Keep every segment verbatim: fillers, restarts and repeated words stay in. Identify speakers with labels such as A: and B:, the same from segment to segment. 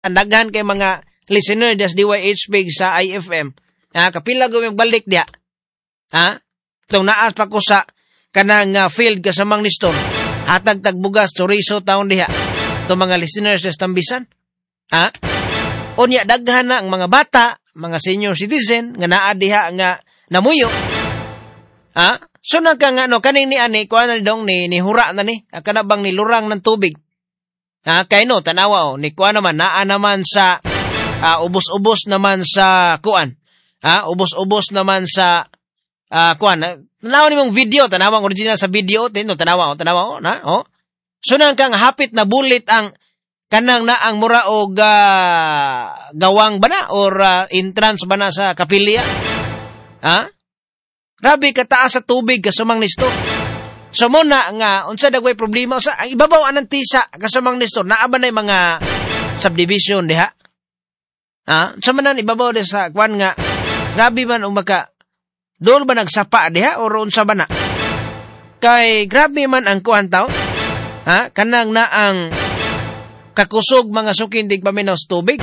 A: daghan kay mga listener des D Y H P sa I F M. Ha, kapila gumig balik diha. Ha? Itong naas pa ko sa kanang uh, field kasamang nistor. Hatag tagbugas, chorizo taon diha. Itong mga listeners des Tambisan. Ha? Unya daghan na ang mga bata, mga senior citizen, nga naa diha nga namuyo. Ha? So nagka nga no, kaning ni ani, kuha na dong ni, ni hura na ni, kanabang ni lurang ng tubig. Ha? Kaya no, tanawa o, ni kuha naman, naa naman sa, uh, ubos-ubos naman sa kuan. Ha? Ubos-ubos naman sa uh, kuan. Tanawa ni mong video, tanawa ang original sa video, tino, tanawa o, tanawa o, na, o. So nang kang hapit na bulit ang kanang na ang mura o uh, gawang bana or uh, entrance bana sa kapilya. Ha? Grabe kataas sa tubig kasumang nisto. So mo na nga, unsa dagway problema sa ang ibabaw anang tisa kasumang nisto, naa ba na mga subdivision diha? Ha? Unsa man ang ibabaw di sa kwan nga, grabe man umaka, doon ba nagsapa diha o unsa ba na? Kay grabe man ang kuhan tao, ha? Kanang na ang kakusog mga sukindig paminaw sa tubig.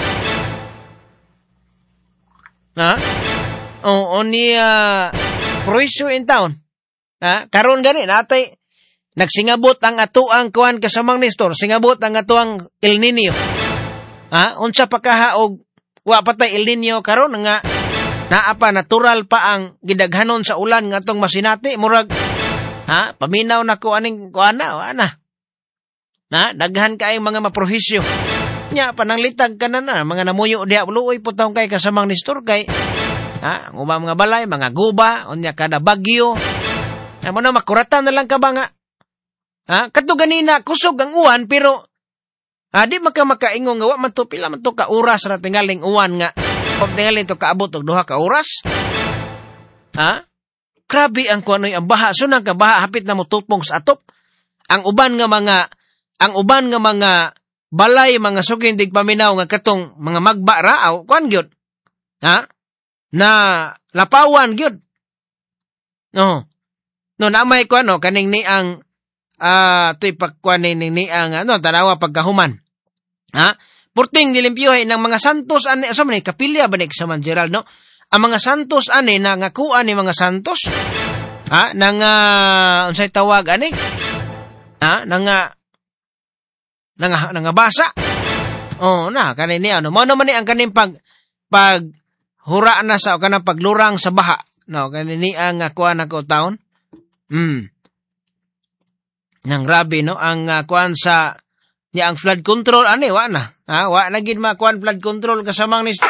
A: Ha? O, o niya, proisyo in town. Ha? Karon gani natay nagsingabot ang atuang kuan kasamang Nestor, singabot ang atuang El Nino. Ha? Unsa pa kahaog wa patay El Nino karon nga naa pa natural pa ang gidaghanon sa ulan nga tong masinati murag ha paminaw na ko aning kuana ana. Na daghan kaayong mga maprohisyo. Nya pananglitag kana na mga namuyo diha luoy putaw kay kasamang Nestor kay ha, ang ubang mga balay, mga guba, unya kada bagyo. Amo na makuratan na lang ka ba nga? Ha, kadto ganina kusog ang uwan pero ha, di maka makaingon nga wa man to pila man to ka oras ra tingaling uwan nga. Pag tingaling to kaabot og duha ka oras. Ha? Grabe ang kuanoy ang baha, sunang ka baha hapit na motupong sa atop. Ang uban nga mga ang uban nga mga balay, mga sugindig paminaw nga katong mga magba raaw, kuan gyud. Ha? Na lapawan gyud. No. No namay ko ano kaning ni ang ah uh, tuy pagkuan ni ni ang ano tanawa pagkahuman. Ha? Purting dilimpyohay ng mga santos ani asa man kapilya ba ni sa Gerald no? Ang mga santos ani nangakuan ni mga santos. Ha? Nang uh, unsay tawag ani? Ha? Nang uh, nang nang basa. Oh na kanin ni ano mo naman ni ang kaning pag pag hura na sa kanang paglurang sa baha. No kanin ni ang uh, kuan ako taon. Hmm. Nang grabe no ang uh, kuan sa niya ang flood control ani wa na. Ha, wa na gid makuan flood control kasamang ni.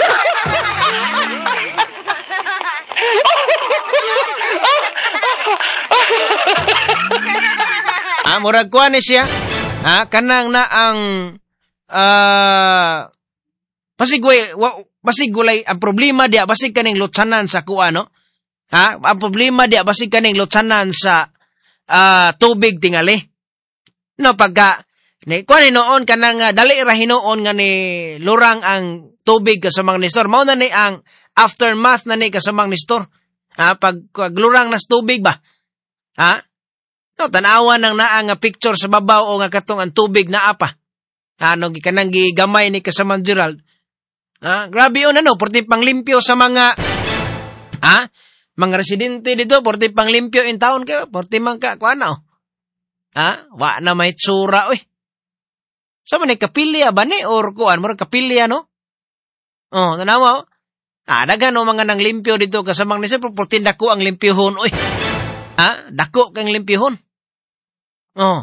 A: Ah, murag kuan ni siya. Ha, kanang na ang ah uh, pasigway wa, pasigulay ang problema dia basig kaning lutsanan sa kuan no. Ha? Ang problema diya, basig kaning lutsanan sa uh, tubig tingali. No, pagka, ni, kuha ni noon ka nang uh, dali ra hinoon nga ni lurang ang tubig kasamang Nestor. Mao na ni ang aftermath na ni kasamang Nestor. Ha? Pag, pag lurang nas tubig ba? Ha? No, tanawa nang naa nga picture sa babaw o nga katong ang tubig na apa. Ano, kanang gigamay ni kasamang Gerald. Ha? Grabe yun, ano, porti panglimpyo sa mga, ha? Mga residente dito, porti panglimpyo in town kayo, porti man ka, kuha na, oh. Ha? Wa na may tsura, oy. Sa man, kapilya ba ni, or kuhan, mara kapilya, no? Oh, tanawa, oh. Ah, dagan, oh, mga nang limpyo dito, kasamang nisa, porti dako ang limpyohon, oy. Ha? Dako kang limpyohon. Oh.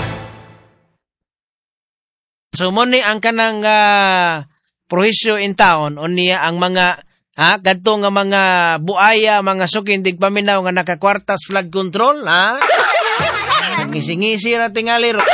A: So, mo ni ang kanang, uh, prohisyo in town, o niya ang mga, ha, kadto nga mga buaya, mga sukindig paminaw nga nakakwartas flood control, ha? Ngisi-ngisi ra tingali ro.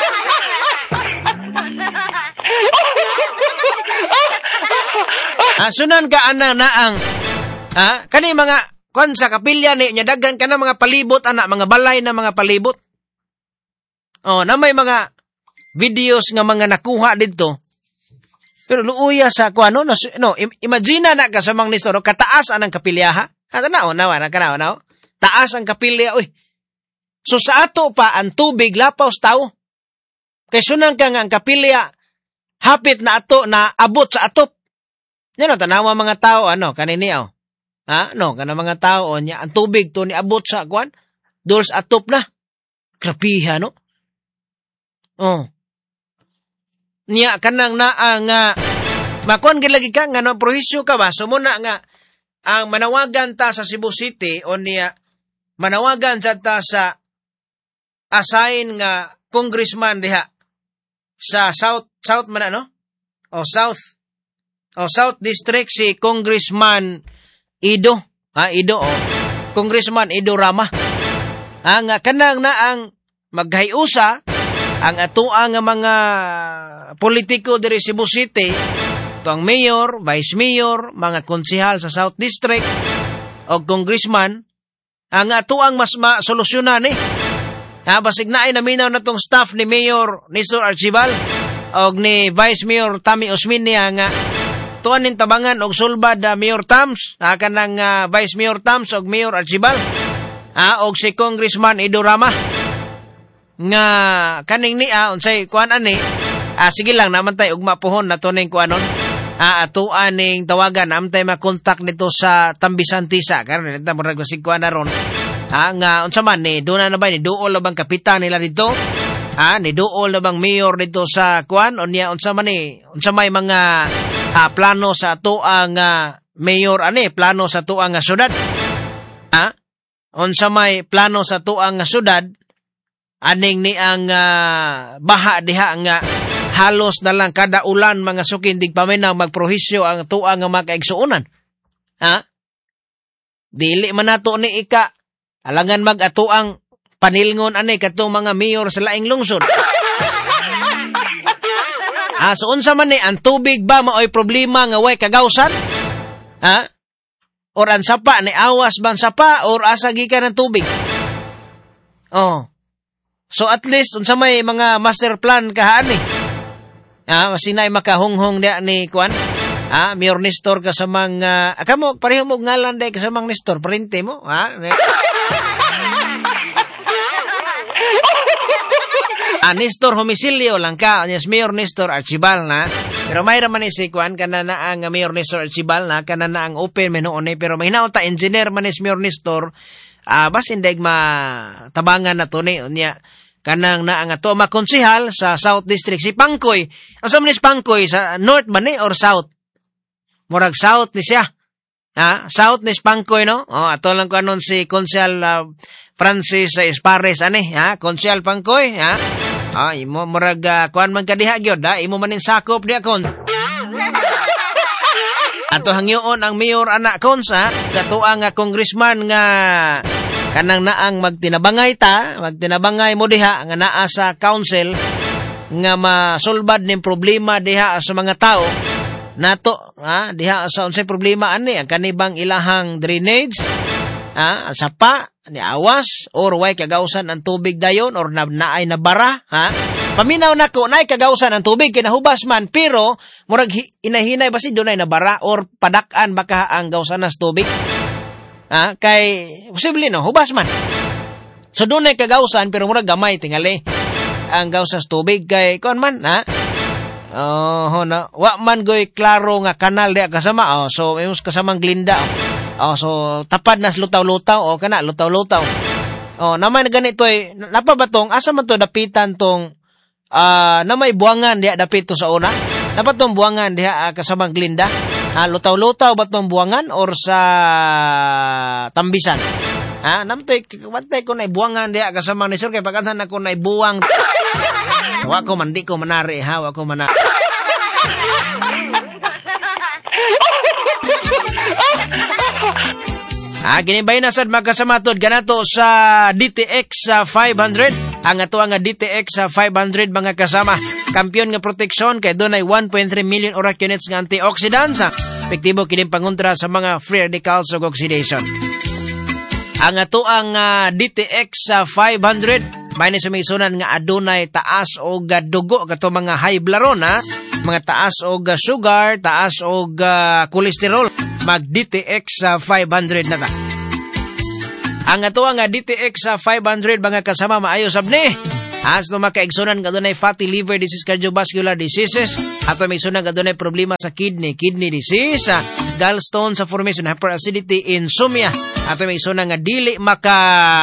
A: Ah, sunan ka ana na ang ha, kani mga kon sa kapilya ni nya daghan kana mga palibot ana, mga balay na mga palibot. Oh, na may mga videos nga mga nakuha dito. Pero luuya sa kuano no, no imagine na kasamang Nestor kataas anang kapilya ha. Ano na o nawa na kana na. Taas ang kapilya oy. So sa ato pa ang tubig lapaw sa tao. Kay sunan ka nga ang kapilya hapit na ato na abot sa atop. Yan o, tanawa mga tao, ano, kanini o. Ha? No, kana mga tao, niya, ang tubig to ni abot sa, kwan, dul sa atop na. Krapiha, no? Oh. Niya, kanang na, ang, uh, makuan gilagi ka, nga, no, prohisyo ka ba? So, muna nga, ang manawagan ta sa Cebu City, o niya, manawagan sa ta sa assign nga congressman diha sa South, South man ano? O South, o South District si Congressman Ido, ha, Ido, o, Congressman Ido Rama. Ang kanang na ang maghayusa, ang atuang mga politiko diri Cebu City, ito ang mayor, vice mayor, mga konsihal sa South District, o congressman, ang atuang mas masolusyonan eh. Ha, basig na ay naminaw na tong staff ni Mayor Nestor Archibal og ni Vice Mayor Tammy Osmin niya nga tuan nin tabangan og sulbad uh, Mayor Tams, ha, kanang uh, Vice Mayor Tams og Mayor Archibal, ha, og si Congressman Ido Rama nga kaning ni ah, unsay kuan ani, ah, sige lang naman tay og mapuhon na to ning kuanon, ah, atuan ning tawagan naman tay makontak nito sa Tambisan Tisa karon nita murag sig kuan na ron. Ah, nga, unsa man, ni, doon na ba, ni duol na bang kapitan nila dito? Ah, ni duol na bang mayor dito sa kuan? O niya, unsa man ni, unsa may mga ah, plano sa to ang ah, mayor, ani, plano sa to ang ah, syudad? Ah, unsa may plano sa to ang ah, syudad? Aning ni ang ah, baha diha nga halos na lang kada ulan mga sukin dig paminaw magprohisyo ang to ang mga kaigsuonan. Ah, dili man nato ni ika alangan mag-ato ang panilngon ani katong mga mayor sa laing lungsod. Ah, so unsa man ni ang tubig ba maoy problema nga way kagawsan? Ha? Or ang sapa ni awas ban sapa or asa gikan ang tubig? Oh. So at least unsa may mga master plan kahaan ni? Ah, masinay makahunghong dia ni kuan. Ah, Mayor Nestor kasamang uh, kamo pareho mo ngalan day kasamang Nestor, parente mo, ha? Ah, Nestor Homicilio lang ka, yes, Mayor Nestor Archibal na. Pero may raman si kuan kana na ang Mayor Nestor Archibal na kana na ang open menoon eh, pero may ta engineer man is Mayor Nestor, ah, bas indig matabangan na to ni unya kanang na ang ato makonsihal sa South District si Pangkoy. Asa man is Pangkoy sa North man ni or South? Murag South ni siya. Ha? South ni Pangkoy, no? Oh, ato lang ko anon si Konsehal uh, Francis uh, Espares, ani, ha? Konsehal Pangkoy, ha? Ah, imo murag uh, kuan man kadiha gyud, ha? Imo manin sakop diha kon. Ato hangyoon ang mayor anak kon sa kato ang uh, congressman nga kanang naang magtinabangay ta, magtinabangay mo diha nga naa sa council nga masulbad ning problema diha sa mga tao. Nato, ha, diha sa unsay problema ani ang kanibang ilahang drainage, ha, sapa ni awas or way kagawsan ang tubig dayon or na, naay nabara, ha. Paminaw nako naay kagawsan ang tubig kinahubas man pero murag inahinay basi dunay nabara or padak-an baka ang gawsan nas tubig. Ha, kay posible no hubas man. So dunay kagawsan pero murag gamay tingali ang gawsas tubig kay kon man, ha. Oh, na wa man goy klaro nga kanal dia kasama. Oh, so emos kasamang Glinda. Oh, so tapad nas lutaw-lutaw o oh, kana lutaw-lutaw. Oh, naman ganito eh napabatong asa man to dapitan tong ah uh, na may buwangan dia dapito sa una. Dapat tong buwangan dia uh, kasamang Glinda. Ah, lutaw-lutaw ba tong buwangan or sa Tambisan? Ha, namtoy kabantay ko na buwangan dia kasamang ni Sir kay pagkantan ako na buwang. Wa ko man di ko manari ha, wa ko mana. Ah, ginibay na sad magkasamatod ganato sa D T X sa five hundred. Ang ato nga D T X sa five hundred mga kasama. Kampiyon nga proteksyon kay dunay one point three million ora units nga antioxidants. Epektibo kini pangontra sa mga free radicals ug oxidation. Ang ato ang uh, D T X sa five hundred may nasumisunan nga adunay taas og dugo kato mga high blood ha, mga taas og sugar, taas og uh, kolesterol. Mag D T X sa five hundred na ta. Ang ato nga D T X sa five hundred mga kasama maayo sab ni As no makaigsunan nga dunay fatty liver disease, cardiovascular diseases, ato may igsunan nga dunay problema sa kidney, kidney disease, uh, gallstone sa formation, hyperacidity, insomnia, ato may igsunan nga dili maka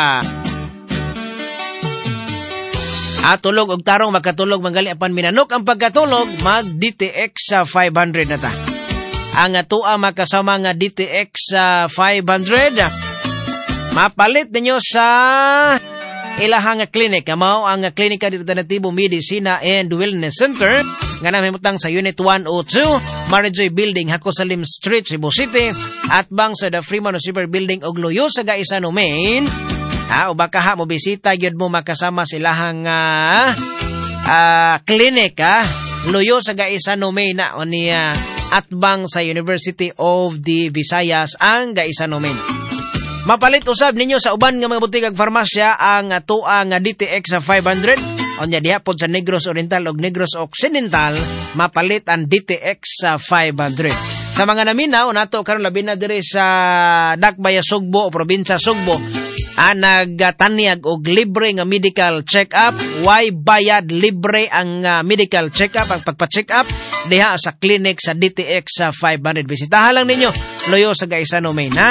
A: atulog og tarong makatulog manggali apan minanok ang pagkatulog, mag D T X sa five hundred na ta. Ang atua makasama nga D T X sa five hundred, mapalit ninyo sa ilahang clinic. Mao ang klinika dito Alternativo Medicina and Wellness Center nga namimutang sa Unit one oh two, Marijoy Building, Hacosalim Street, Cebu City, at bang sa The Freeman Super Building og luyo sa Gaisano, Maine. Ha, o baka ha, mo bisita, yun mo makasama silahang uh, uh, clinic, ha? Luyo sa Gaisano, Maine, na, o ni uh, atbang sa University of the Visayas, ang Gaisano, Maine. Mapalit usab ninyo sa uban nga mga butikag farmasya ang atua nga D T X sa five hundred. Onya diha pod sa Negros Oriental ug Negros Occidental, mapalit ang D T X sa five hundred. Sa mga naminaw nato karon labi na diri sa Dakbaya, Sugbo o probinsya Sugbo, ang nagtanyag og libre nga medical check-up, way bayad, libre ang uh, medical check-up, ang pagpa-check up diha sa clinic sa D T X sa five hundred. Bisitahan lang ninyo, loyo sa Gaisano, Maine, ha?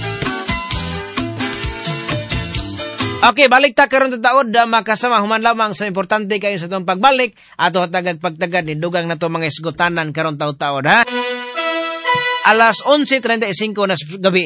A: Okay, balik ta karon tataod da makasama human lamang sa importante kayo sa itong pagbalik ato hatagag pagtagad ni dugang na to mga isgotanan karon taod-taod, ha? Alas onse treinta y cinco na gabi.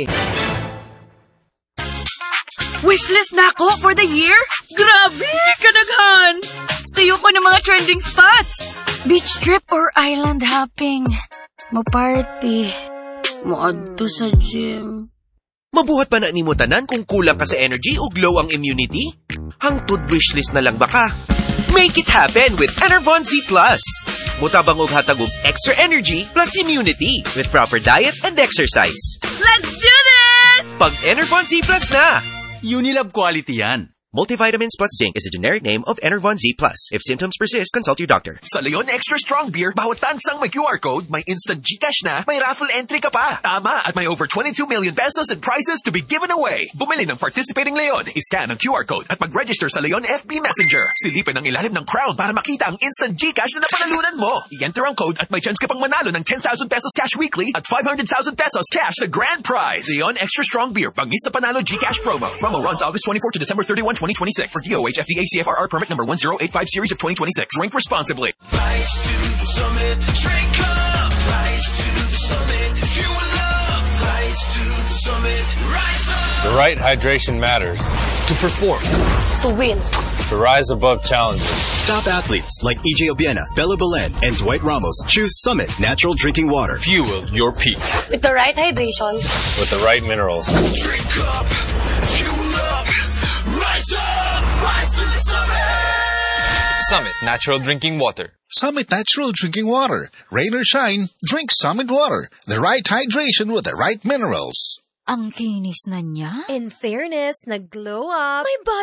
B: Wishlist na ako for the year? Grabe, kadaghan! Tuyo ko ng mga trending spots. Beach trip or island hopping. Mo-party. Mo-adto sa gym.
C: Mabuhat pa na ni mo tanan kung kulang ka sa energy o glow ang immunity? Hangtod wishlist na lang baka? Make it happen with Enervon Z Plus. Mutabang og hatag og extra energy plus immunity with proper diet and exercise.
B: Let's do this!
C: Pag Enervon Z Plus na!
D: Unilab quality yan.
C: Multivitamins plus zinc is a generic name of Enervon Z Plus. If symptoms persist, consult your doctor.
E: Sa Leon Extra Strong Beer, bawat tansang may Q R code, may instant GCash na, may raffle entry ka pa. Tama, at may over twenty-two million pesos in prizes to be given away. Bumili ng participating Leon, iscan ang Q R code at mag-register sa Leon F B Messenger. Silipin ang ilalim ng crown para makita ang instant GCash na napanalunan mo. I-enter ang code at may chance ka pang manalo ng ten thousand pesos cash weekly at five hundred thousand pesos cash sa grand prize. Leon Extra Strong Beer, bangis sa panalo GCash promo. Promo runs August twenty-fourth to December thirty-first, twenty twenty-six. For D O H F D A C F R R permit number one zero eight five series of twenty twenty-six. Drink responsibly.
F: Rise to the summit, drink up. Rise to the summit, fuel up. Rise to the summit, rise up.
G: The right hydration matters.
H: To perform.
I: To win.
G: To rise above challenges.
H: Top athletes like E J Obiena, Bella Belen, and Dwight Ramos choose Summit Natural Drinking Water.
G: Fuel your peak.
I: With the right hydration.
G: With the right minerals.
F: Drink up, fuel up, rise up. Rise to the summit.
D: Summit Natural Drinking Water.
J: Summit Natural Drinking Water. Rain or shine, drink Summit Water. The right hydration with the right minerals.
B: Ang kinis na niya.
I: In fairness, nag-glow up. May